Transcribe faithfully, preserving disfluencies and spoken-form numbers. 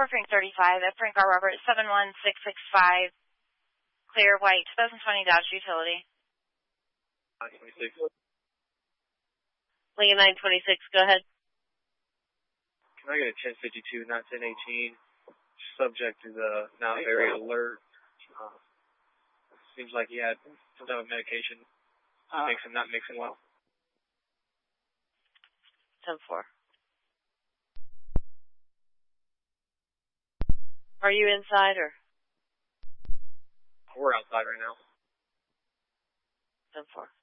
Frank thirty-five at Frank R. Robert seven one six six five, clear white twenty twenty Dodge Utility. nine twenty-six. Lincoln nine twenty-six, go ahead. Can I get a ten fifty-two, not ten eighteen? Subject is uh, now very alert. Uh, seems like he had some type of medication uh, mixing, not mixing well. ten four. Are you inside or? We're outside right now. ten four.